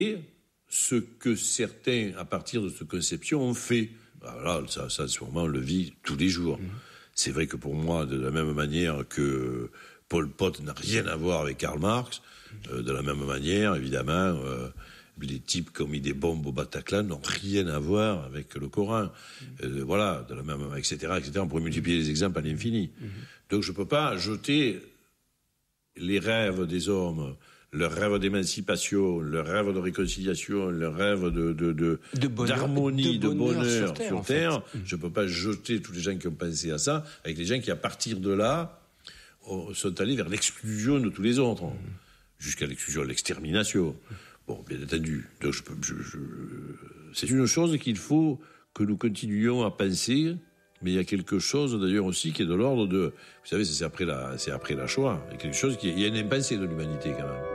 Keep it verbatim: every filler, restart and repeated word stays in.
ce que certains, à partir de cette conception, ont fait. Alors là, ça, ça, sûrement, on le vit tous les jours. Mmh. C'est vrai que pour moi, de la même manière que Pol Pot n'a rien à voir avec Karl Marx, euh, de la même manière, évidemment, euh, les types qui ont mis des bombes au Bataclan n'ont rien à voir avec le Coran. Euh, voilà, de la même, et cetera, et cetera. On pourrait multiplier les exemples à l'infini. Mmh. Donc je peux pas jeter les rêves des hommes, leurs rêves d'émancipation, leurs rêves de réconciliation, leurs rêves de, de, de, de bonheur, d'harmonie, de bonheur, de bonheur sur Terre. Sur terre. En fait. Je peux pas jeter tous les gens qui ont pensé à ça avec les gens qui, à partir de là, sont allés vers l'exclusion de tous les autres, mmh. jusqu'à l'exclusion, l'extermination. Bon, bien entendu. Donc, je peux, je, je, c'est une chose qu'il faut que nous continuions à penser, mais il y a quelque chose d'ailleurs aussi qui est de l'ordre de, vous savez, c'est après la, c'est après la Shoah. Il y a quelque chose qui, il y a une impensée de l'humanité quand même.